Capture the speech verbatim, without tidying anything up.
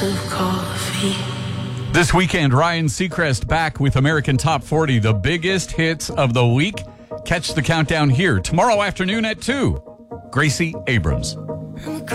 cups of coffee. This weekend, Ryan Seacrest back with American Top forty, the biggest hits of the week. Catch the countdown here tomorrow afternoon at two. Gracie Abrams.